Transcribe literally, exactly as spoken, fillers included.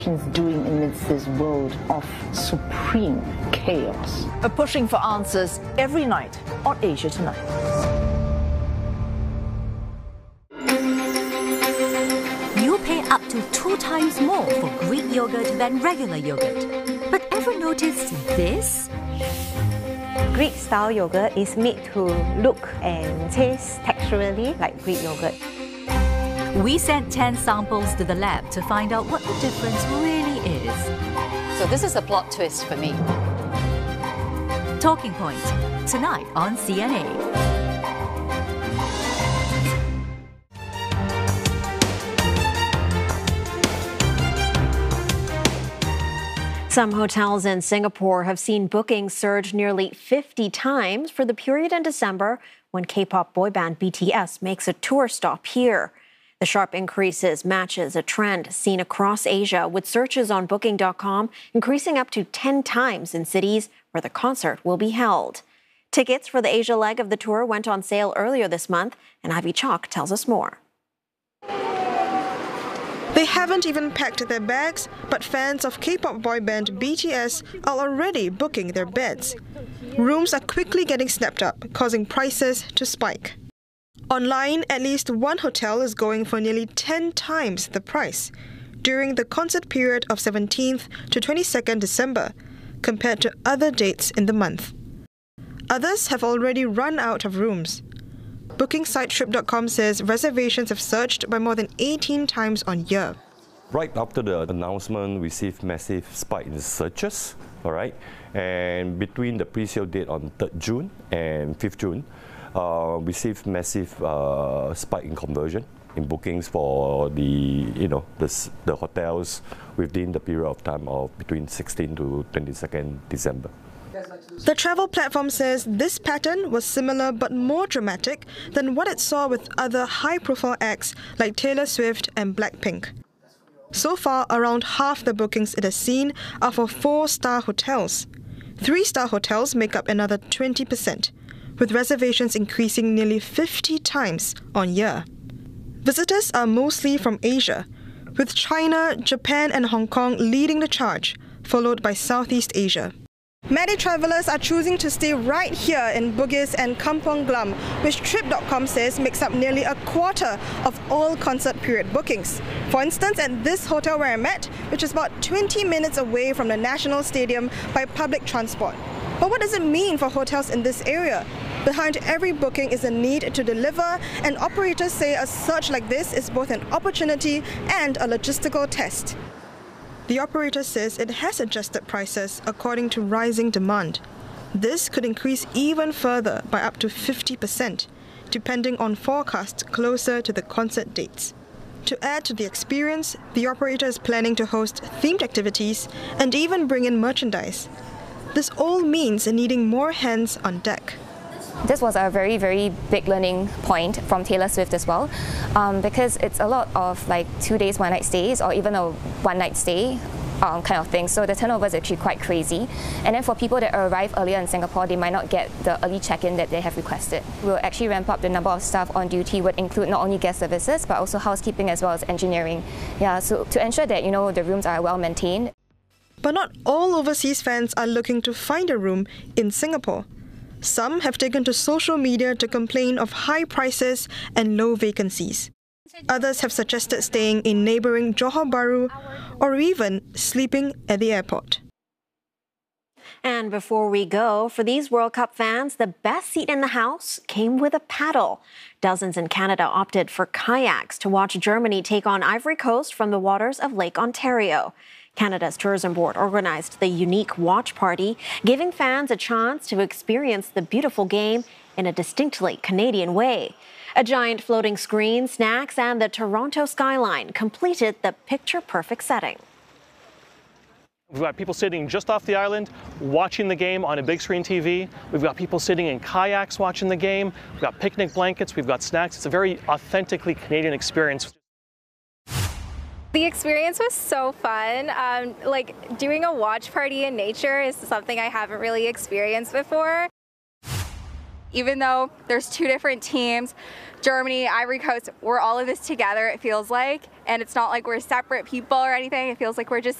doing amidst this world of supreme chaos. We're pushing for answers every night on Asia Tonight. You'll pay up to two times more for Greek yogurt than regular yogurt. But ever noticed this? Greek-style yogurt is made to look and taste texturally like Greek yogurt. We sent ten samples to the lab to find out what the difference really is. So this is a plot twist for me. Talking Point, tonight on C N A. Some hotels in Singapore have seen bookings surge nearly fifty times for the period in December when K-pop boy band B T S makes a tour stop here. The sharp increases matches a trend seen across Asia, with searches on booking dot com increasing up to ten times in cities where the concert will be held. Tickets for the Asia leg of the tour went on sale earlier this month, and Ivy Chalk tells us more. They haven't even packed their bags, but fans of K-pop boy band B T S are already booking their beds. Rooms are quickly getting snapped up, causing prices to spike. Online, at least one hotel is going for nearly ten times the price during the concert period of seventeenth to twenty-second December, compared to other dates in the month. Others have already run out of rooms. Booking site trip dot com says reservations have surged by more than eighteen times on year. Right after the announcement, we received massive spike in searches, all right? And between the pre-sale date on third June and fifth June, uh, we received massive uh, spike in conversion in bookings for the, you know, the, the hotels within the period of time of between sixteenth to twenty-second December. The travel platform says this pattern was similar but more dramatic than what it saw with other high-profile acts like Taylor Swift and Blackpink. So far, around half the bookings it has seen are for four-star hotels. Three-star hotels make up another twenty percent, with reservations increasing nearly fifty times on year. Visitors are mostly from Asia, with China, Japan and Hong Kong leading the charge, followed by Southeast Asia. Many travellers are choosing to stay right here in Bugis and Kampong Glam, which trip dot com says makes up nearly a quarter of all concert period bookings. For instance, at this hotel where I'm at, which is about twenty minutes away from the National Stadium by public transport. But what does it mean for hotels in this area? Behind every booking is a need to deliver, and operators say a surge like this is both an opportunity and a logistical test. The operator says it has adjusted prices according to rising demand. This could increase even further by up to fifty percent, depending on forecasts closer to the concert dates. To add to the experience, the operator is planning to host themed activities and even bring in merchandise. This all means needing more hands on deck. This was a very, very big learning point from Taylor Swift as well, um, because it's a lot of like two days, one night stays, or even a one night stay um, kind of thing. So the turnover is actually quite crazy. And then for people that arrive earlier in Singapore, they might not get the early check-in that they have requested. We'll actually ramp up the number of staff on duty, would include not only guest services, but also housekeeping as well as engineering. Yeah, so to ensure that, you know, the rooms are well maintained. But not all overseas fans are looking to find a room in Singapore. Some have taken to social media to complain of high prices and low vacancies. Others have suggested staying in neighbouring Johor Bahru or even sleeping at the airport. And before we go, for these World Cup fans, the best seat in the house came with a paddle. Dozens in Canada opted for kayaks to watch Germany take on Ivory Coast from the waters of Lake Ontario. Canada's Tourism Board organized the unique watch party, giving fans a chance to experience the beautiful game in a distinctly Canadian way. A giant floating screen, snacks, and the Toronto skyline completed the picture-perfect setting. We've got people sitting just off the island watching the game on a big screen T V. We've got people sitting in kayaks watching the game. We've got picnic blankets. We've got snacks. It's a very authentically Canadian experience. The experience was so fun. Um, like doing a watch party in nature is something I haven't really experienced before. Even though there's two different teams, Germany, Ivory Coast, we're all in this together, it feels like. And it's not like we're separate people or anything. It feels like we're just